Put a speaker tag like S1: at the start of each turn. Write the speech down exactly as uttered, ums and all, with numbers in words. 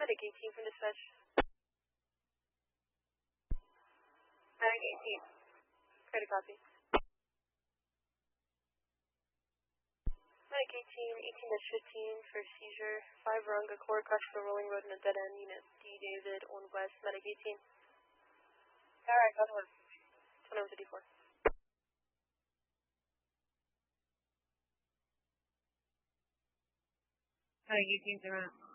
S1: Medic eighteen from dispatch. Medic eighteen. Credit copy. Medic eighteen, eighteen fifteen for seizure. five Runga core crushed the rolling road in a dead end. Unit D David on West. Medic eighteen.
S2: Alright, go to
S1: twenty-one fifty-four.
S2: Medic eighteen's around.